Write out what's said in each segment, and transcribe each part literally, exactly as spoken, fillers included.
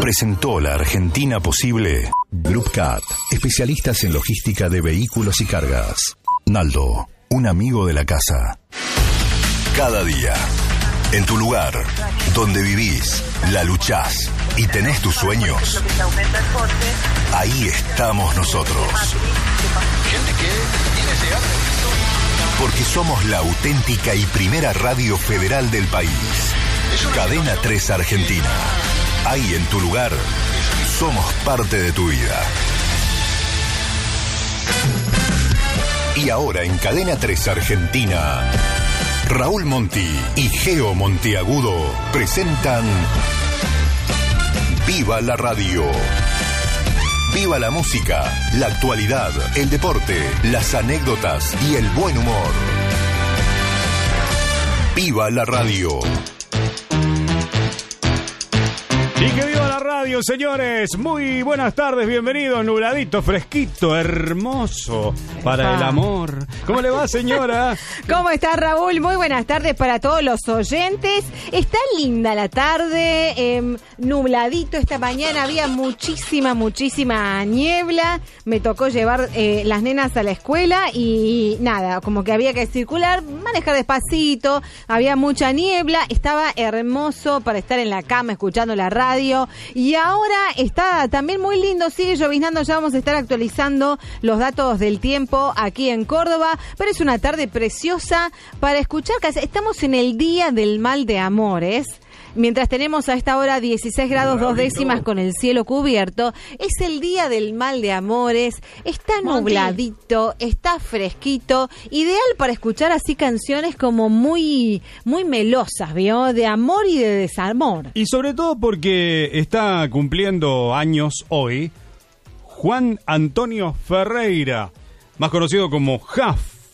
presentó la Argentina posible. Group Cat, especialistas en logística de vehículos y cargas. Naldo, un amigo de la casa. Cada día, en tu lugar, donde vivís, la luchás y tenés tus sueños, ahí estamos nosotros. Porque somos la auténtica y primera radio federal del país. Cadena tres Argentina. Ahí en tu lugar, somos parte de tu vida. Y ahora en Cadena tres Argentina, Raúl Monti y Geo Monteagudo presentan Viva la Radio. Viva la música, la actualidad, el deporte, las anécdotas y el buen humor. Viva la Radio. Y que viva la radio, señores. Muy buenas tardes, bienvenidos. Nubladito, fresquito, hermoso para el amor. ¿Cómo le va, señora? ¿Cómo está, Raúl? Muy buenas tardes para todos los oyentes. Está linda la tarde, eh, nubladito esta mañana. Había muchísima, muchísima niebla. Me tocó llevar eh, las nenas a la escuela y nada, como que había que circular, manejar despacito. Había mucha niebla. Estaba hermoso para estar en la cama escuchando la radio. Y ahora está también muy lindo, sigue lloviznando, ya vamos a estar actualizando los datos del tiempo aquí en Córdoba, pero es una tarde preciosa para escuchar. Estamos en el Día del Mal de Amores. Mientras tenemos a esta hora dieciséis grados dos décimas con el cielo cubierto, es el Día del Mal de Amores, está nubladito, está fresquito, ideal para escuchar así canciones como muy, muy melosas, ¿vio? De amor y de desamor. Y sobre todo porque está cumpliendo años hoy Juan Antonio Ferreira, más conocido como Jaf,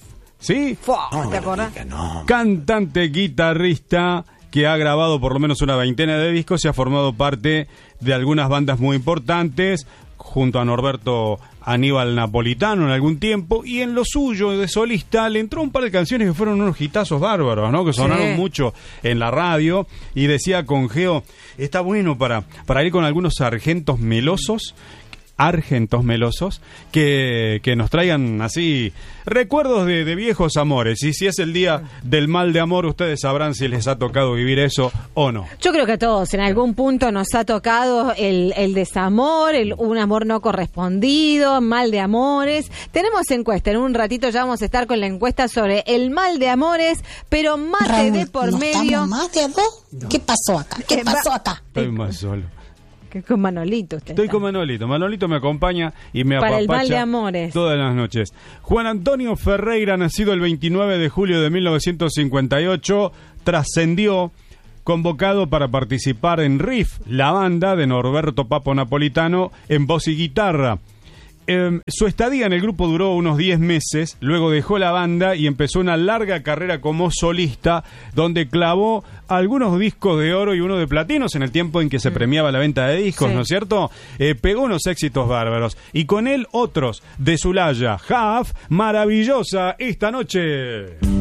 ¿sí? No, ¿te acordás? No. Cantante, guitarrista, que ha grabado por lo menos una veintena de discos y ha formado parte de algunas bandas muy importantes, junto a Norberto Aníbal Napolitano en algún tiempo, y en lo suyo de solista le entró un par de canciones que fueron unos hitazos bárbaros, ¿no? Que sonaron sí. mucho en la radio, y decía con Geo, está bueno para, para ir con algunos sargentos melosos, argentos melosos, que, que nos traigan así recuerdos de, de viejos amores. Y si es el día del mal de amor, ustedes sabrán si les ha tocado vivir eso o no. Yo creo que a todos en algún punto nos ha tocado el, el desamor, el, un amor no correspondido, mal de amores. Tenemos encuesta, en un ratito ya vamos a estar con la encuesta sobre el mal de amores, pero mate Raúl, de por ¿no medio. ¿Estamos más de a dos? No. ¿Qué pasó acá? ¿Qué pasó acá? Estoy más solo. Con Manolito usted Estoy está. con Manolito. Manolito me acompaña y me para apapacha el mal de amores todas las noches. Juan Antonio Ferreira, nacido el veintinueve de julio de mil novecientos cincuenta y ocho, trascendió convocado para participar en Riff, la banda de Norberto Papo Napolitano en voz y guitarra. Eh, su estadía en el grupo duró unos diez meses, luego dejó la banda y empezó una larga carrera como solista, donde clavó algunos discos de oro y uno de platinos en el tiempo en que se premiaba la venta de discos, sí. ¿no es cierto? Eh, pegó unos éxitos bárbaros, y con él otros de Zulaya. Jaf, maravillosa esta noche.